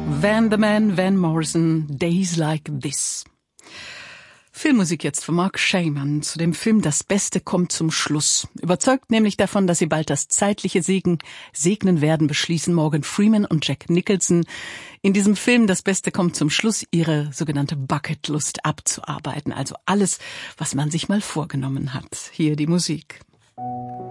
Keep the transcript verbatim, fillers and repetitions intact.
Van the Man, Van Morrison, Days Like This. Filmmusik jetzt von Mark Shaman zu dem Film Das Beste kommt zum Schluss. Überzeugt nämlich davon, dass sie bald das zeitliche Segen segnen werden, beschließen Morgan Freeman und Jack Nicholson in diesem Film Das Beste kommt zum Schluss ihre sogenannte Bucketlist abzuarbeiten. Also alles, was man sich mal vorgenommen hat. Hier die Musik.